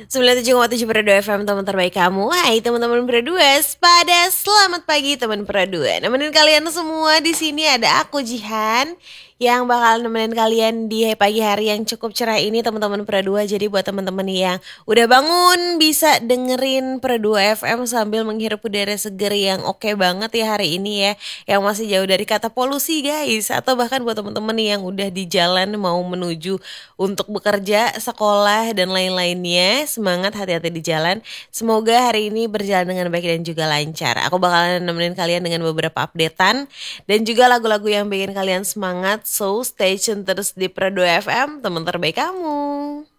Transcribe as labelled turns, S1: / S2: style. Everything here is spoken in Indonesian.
S1: 97,7 Perdua FM, teman terbaik kamu. Hai teman-teman Perdua, pada selamat pagi teman Perdua. Nemenin kalian semua di sini ada aku Jihan yang bakal nemenin kalian di pagi hari yang cukup cerah ini teman-teman Perdua. Jadi buat teman-teman yang udah bangun bisa dengerin Perdua FM sambil menghirup udara seger yang oke banget ya hari ini ya. Yang masih jauh dari kata polusi guys. Atau bahkan buat teman-teman yang udah di jalan mau menuju untuk bekerja, sekolah, dan lain-lainnya. Semangat, hati-hati di jalan. Semoga hari ini berjalan dengan baik dan juga lancar. Aku bakalan nemenin kalian dengan beberapa updatean dan juga lagu-lagu yang bikin kalian semangat. So, stay tune terus di Pro 2 FM, teman terbaik kamu.